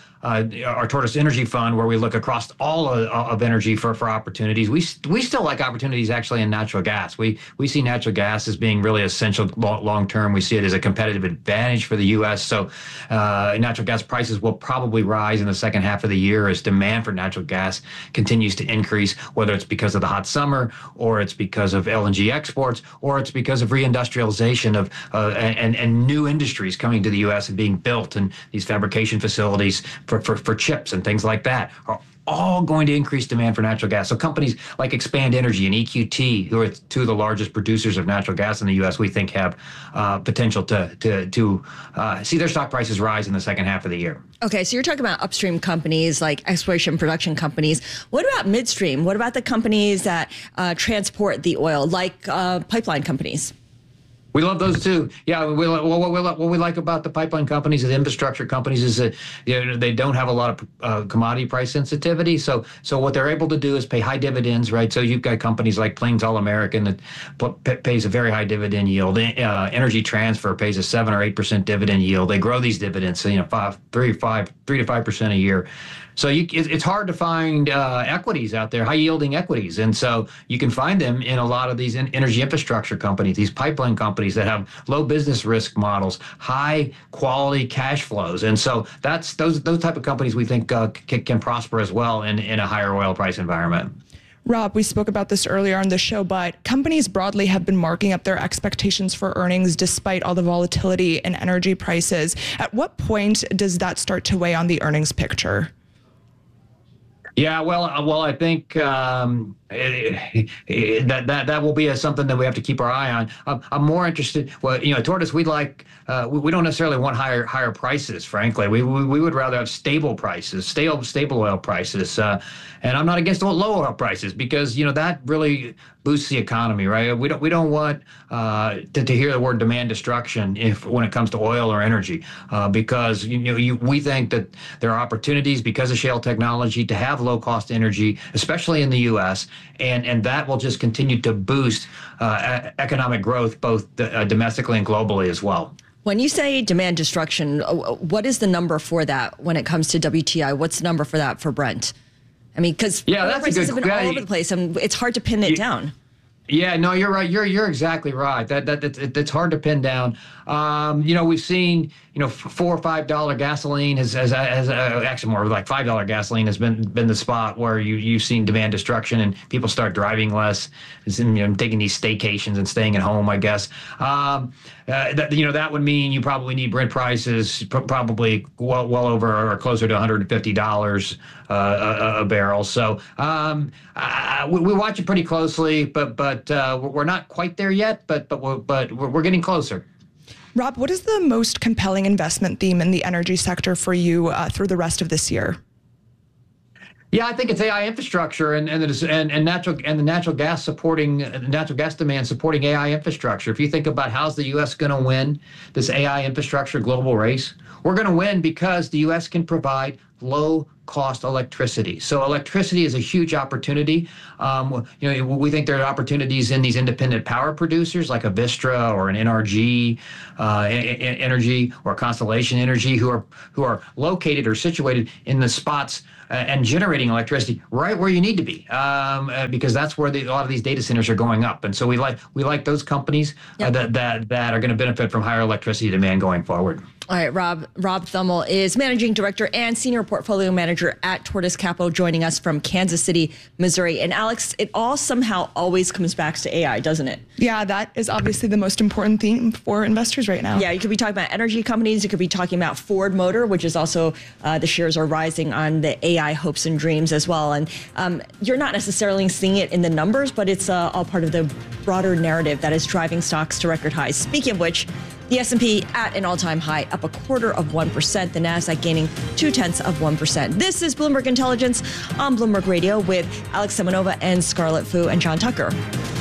our Tortoise Energy Fund, where we look across all of energy for opportunities, we still like opportunities actually in natural gas. We see natural gas as being really essential long term. We see it as a competitive advantage for the U.S. So natural gas prices will probably rise in the second half of the year as demand for natural gas continues to increase, whether it's because of the hot summer, or it's because of LNG exports, or it's because of reindustrialization and new industries coming to the U.S. and being built, and these fabrication facilities for chips and things like that are all going to increase demand for natural gas. So companies like Expand Energy and EQT, who are two of the largest producers of natural gas in the U.S., we think have potential to see their stock prices rise in the second half of the year. Okay, so you're talking about upstream companies like exploration production companies. What about midstream? What about the companies that transport the oil, like pipeline companies? We love those too. Yeah, what we like about the pipeline companies and the infrastructure companies is that they don't have a lot of commodity price sensitivity. So what they're able to do is pay high dividends, right? So you've got companies like Plains All American that pays a very high dividend yield. Energy Transfer pays a 7 or 8% dividend yield. They grow these dividends, 3 to 5% a year. So it's hard to find equities out there, high-yielding equities. And so you can find them in a lot of these energy infrastructure companies, these pipeline companies that have low business risk models, high-quality cash flows. And so that's those type of companies we think can prosper as well in a higher oil price environment. Rob, we spoke about this earlier on the show, but companies broadly have been marking up their expectations for earnings despite all the volatility in energy prices. At what point does that start to weigh on the earnings picture? Yeah, well, I think that will be something that we have to keep our eye on. I'm more interested. Well, Tortoise, we don't necessarily want higher prices. Frankly, we would rather have stable prices, stable oil prices. And I'm not against low oil prices because that really boosts the economy, right? We don't want to hear the word demand destruction when it comes to oil or energy, because we think that there are opportunities because of shale technology to have low cost energy, especially in the U.S., and that will just continue to boost economic growth both domestically and globally as well. When you say demand destruction, what is the number for that when it comes to WTI? What's the number for that for Brent? I mean, because prices have been all over the place, and it's hard to pin it down. Yeah, no, you're right. You're exactly right. That's hard to pin down. We've seen $4 or $5 gasoline has actually more like $5 gasoline has been the spot where you've seen demand destruction and people start driving less, taking these staycations and staying at home, I guess. That would mean you probably need Brent prices probably well over or closer to $150 a barrel. So we watch it pretty closely, but we're not quite there yet. But we're getting closer. Rob, what is the most compelling investment theme in the energy sector for you through the rest of this year? Yeah, I think it's AI infrastructure and the natural gas demand supporting AI infrastructure. If you think about how's the U.S. going to win this AI infrastructure global race, we're going to win because the U.S. can provide low-cost electricity. So electricity is a huge opportunity. We think there are opportunities in these independent power producers like a Vistra or an NRG Energy or Constellation Energy who are located or situated in the spots and generating electricity right where you need to be, because that's where a lot of these data centers are going up. And so we like those companies that are going to benefit from higher electricity demand going forward. All right, Rob Thummel is Managing Director and Senior Portfolio Manager at Tortoise Capital, joining us from Kansas City, Missouri. And Alex, it all somehow always comes back to AI, doesn't it? Yeah, that is obviously the most important theme for investors right now. Yeah, you could be talking about energy companies. You could be talking about Ford Motor, which is also the shares are rising on the AI hopes and dreams as well. And you're not necessarily seeing it in the numbers, but it's all part of the broader narrative that is driving stocks to record highs. Speaking of which, the S&P at an all-time high, up 0.25%. The Nasdaq gaining 0.2%. This is Bloomberg Intelligence on Bloomberg Radio with Alex Semenova and Scarlett Fu and John Tucker.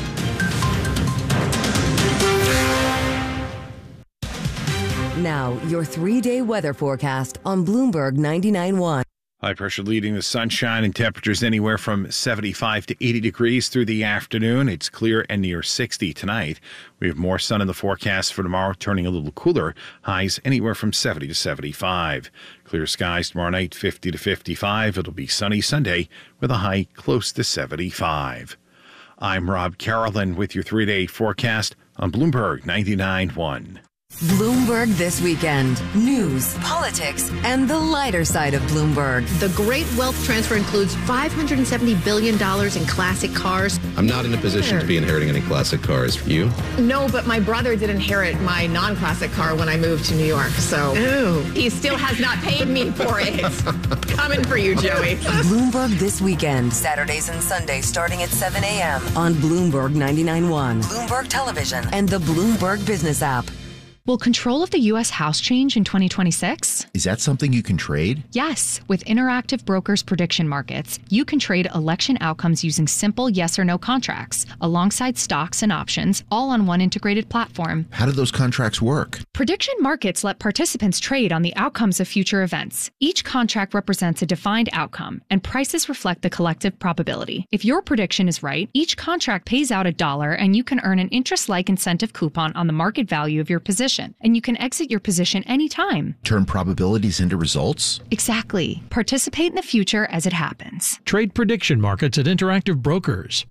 Now, your 3-day weather forecast on Bloomberg 99.1. High pressure leading the sunshine and temperatures anywhere from 75 to 80 degrees through the afternoon. It's clear and near 60 tonight. We have more sun in the forecast for tomorrow, turning a little cooler. Highs anywhere from 70 to 75. Clear skies tomorrow night, 50 to 55. It'll be sunny Sunday with a high close to 75. I'm Rob Carolyn with your 3-day forecast on Bloomberg 99.1. Bloomberg This Weekend. News, politics, and the lighter side of Bloomberg. The great wealth transfer includes $570 billion in classic cars. I'm not in a position to be inheriting any classic cars. You? No, but my brother did inherit my non-classic car when I moved to New York, so he still has not paid me for it. Coming for you, Joey. Bloomberg This Weekend. Saturdays and Sundays starting at 7 a.m. on Bloomberg 99.1, Bloomberg Television, and the Bloomberg Business app. Will control of the U.S. House change in 2026? Is that something you can trade? Yes. With Interactive Brokers prediction markets, you can trade election outcomes using simple yes or no contracts, alongside stocks and options, all on one integrated platform. How do those contracts work? Prediction markets let participants trade on the outcomes of future events. Each contract represents a defined outcome, and prices reflect the collective probability. If your prediction is right, each contract pays out $1, and you can earn an interest-like incentive coupon on the market value of your position. And you can exit your position anytime. Turn probabilities into results? Exactly. Participate in the future as it happens. Trade prediction markets at Interactive Brokers.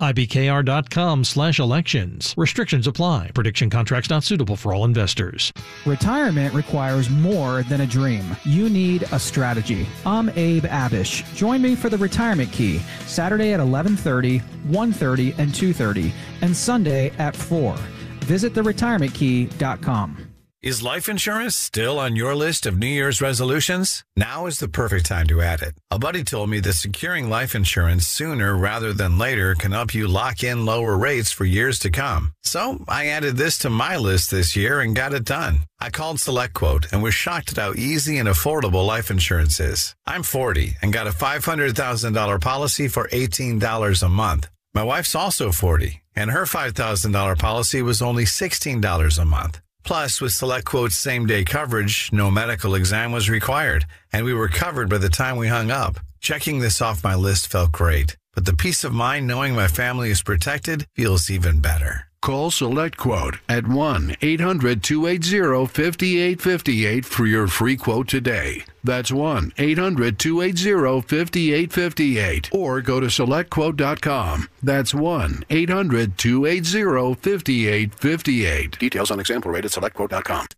IBKR.com/elections. Restrictions apply. Prediction contracts not suitable for all investors. Retirement requires more than a dream. You need a strategy. I'm Abe Abish. Join me for the Retirement Key, Saturday at 11:30, 1:30, and 2:30, and Sunday at 4. Visit theretirementkey.com. Is life insurance still on your list of New Year's resolutions? Now is the perfect time to add it. A buddy told me that securing life insurance sooner rather than later can help you lock in lower rates for years to come. So I added this to my list this year and got it done. I called SelectQuote and was shocked at how easy and affordable life insurance is. I'm 40 and got a $500,000 policy for $18 a month. My wife's also 40 and her $5,000 policy was only $16 a month. Plus, with SelectQuote's same-day coverage, no medical exam was required, and we were covered by the time we hung up. Checking this off my list felt great, but the peace of mind knowing my family is protected feels even better. Call SelectQuote at 1-800-280-5858 for your free quote today. That's 1-800-280-5858. Or go to SelectQuote.com. That's 1-800-280-5858. Details on example rate at SelectQuote.com.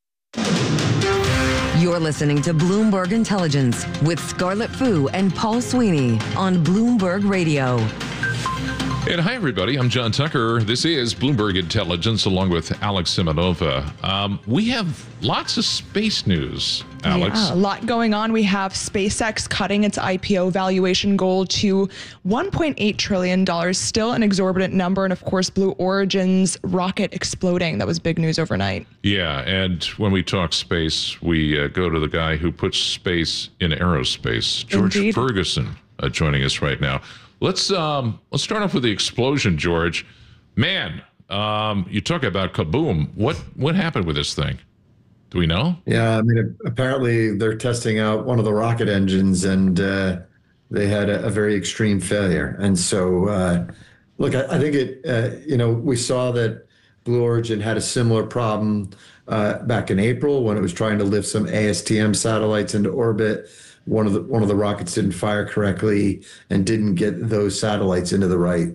You're listening to Bloomberg Intelligence with Scarlett Fu and Paul Sweeney on Bloomberg Radio. And hi, everybody. I'm John Tucker. This is Bloomberg Intelligence along with Alex Simonova. We have lots of space news, Alex. Yeah, a lot going on. We have SpaceX cutting its IPO valuation goal to $1.8 trillion, still an exorbitant number. And of course, Blue Origin's rocket exploding. That was big news overnight. Yeah, and when we talk space, we go to the guy who puts space in aerospace, George Indeed. Ferguson, joining us right now. Let's start off with the explosion, George. Man, you talk about kaboom. What happened with this thing? Do we know? Yeah, I mean, apparently they're testing out one of the rocket engines, and they had a very extreme failure. And so, look, I think we saw that Blue Origin had a similar problem back in April when it was trying to lift some ASTM satellites into orbit. One of the rockets didn't fire correctly and didn't get those satellites into the right